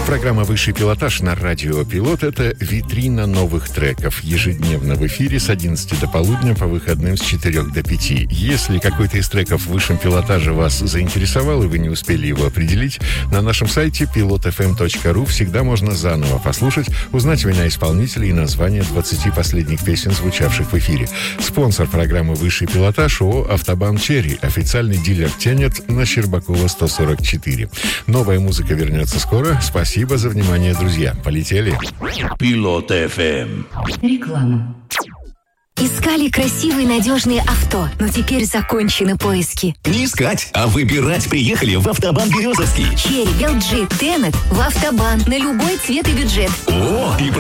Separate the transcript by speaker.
Speaker 1: Программа «Высший пилотаж» на радио «Пилот» — это витрина новых треков. Ежедневно в эфире с 11 до полудня, по выходным с 4 до 5. Если какой-то из треков в высшем пилотаже вас заинтересовал, и вы не успели его определить, на нашем сайте pilotfm.ru всегда можно заново послушать, узнать имена исполнителей и названия 20 последних песен, звучавших в эфире. Спонсор программы «Высший пилотаж» ООО «Автобан Черри», официальный дилер «Тенет» на Щербакова 144. Новая музыка вернется скоро. Спасибо за внимание, друзья. Полетели.
Speaker 2: Пилот ФМ.
Speaker 3: Реклама.
Speaker 4: Искали красивые, надежные авто, но теперь закончены поиски.
Speaker 5: Не искать, а выбирать приехали в Автобан Березовский.
Speaker 4: Черри, Белджи, Тенет в Автобан на любой цвет и бюджет.
Speaker 5: О, и